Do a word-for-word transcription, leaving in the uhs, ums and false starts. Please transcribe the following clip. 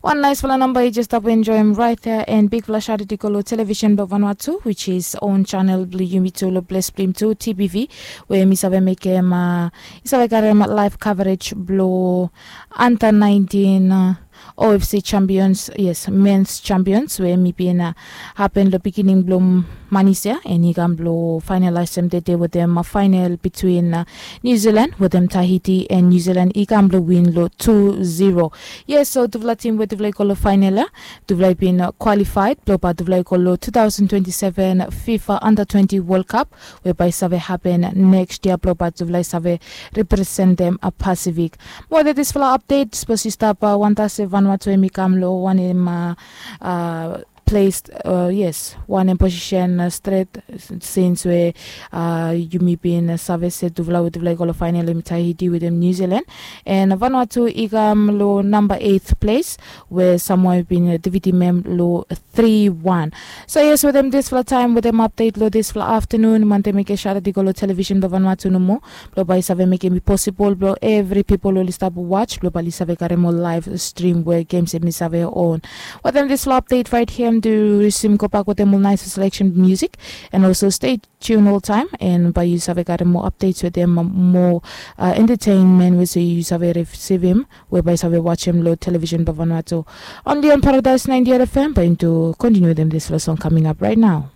One nice fella number you just up enjoy him right there and big flash out the television Vanuatu, which is on channel Yumitulo Bless Plim two T B V, where Miss Ave make him uh live coverage blow under nineteen uh, O F C champions, yes, men's champions, where me being uh, happened the beginning bloom Manisia and he can blow finalize them the day with them a final between uh, New Zealand with them Tahiti and New Zealand he can blow win lo two zero. Yes, so the team with the call final the been uh, qualified blow by the call twenty twenty-seven FIFA under twenty World Cup whereby save happen next year blow by the save represent them a Pacific. More than this for update supposed to stop uh, one thousand Vanuatu Mikamlo one in uh, uh placed uh, yes one in position uh, straight since where uh you may be in service to vla with the goal final in Tahiti with them New Zealand and Vanuatu igam low number eighth place where someone been D V D mem low three one. So yes with them this for time with them update low this for afternoon mante make a share the goal television the Vanuatu no more blow by save make it possible blow every people will stop watch globally save karemo live stream where games in save on with them this for update right here to receive back with them nice selection music and also stay tuned all time and by you have got more updates with them more uh, entertainment with you have receive him whereby have watch him low television Vanuatu only on Paradise ninety F M but to continue them this song coming up right now.